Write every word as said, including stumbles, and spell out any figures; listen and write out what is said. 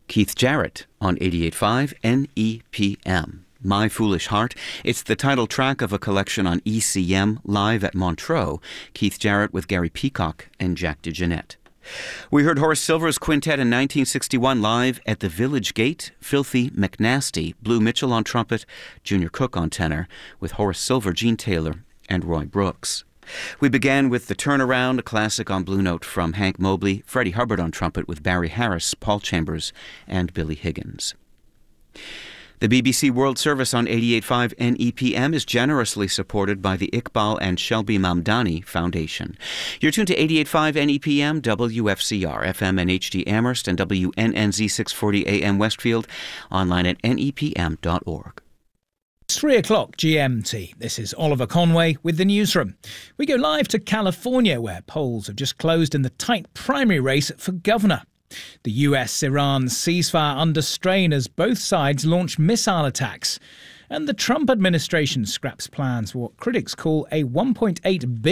Keith Jarrett on eighty-eight point five N E P M. My Foolish Heart. It's the title track of a collection on E C M live at Montreux. Keith Jarrett with Gary Peacock and Jack DeJohnette. We heard Horace Silver's quintet in nineteen sixty-one live at the Village Gate. Filthy McNasty, Blue Mitchell on trumpet, Junior Cook on tenor, with Horace Silver, Gene Taylor, and Roy Brooks. We began with The Turnaround, a classic on Blue Note from Hank Mobley, Freddie Hubbard on trumpet with Barry Harris, Paul Chambers, and Billy Higgins. The B B C World Service on eighty-eight point five N E P M is generously supported by the Iqbal and Shelby Mamdani Foundation. You're tuned to eighty-eight point five N E P M, W F C R, F M and H D Amherst, and W N N Z six forty A M Westfield, online at N E P M dot org. It's three o'clock G M T. This is Oliver Conway with the newsroom. We go live to California, where polls have just closed in the tight primary race for governor. The U S-Iran ceasefire under strain as both sides launch missile attacks. And the Trump administration scraps plans for what critics call a one point eight billion dollars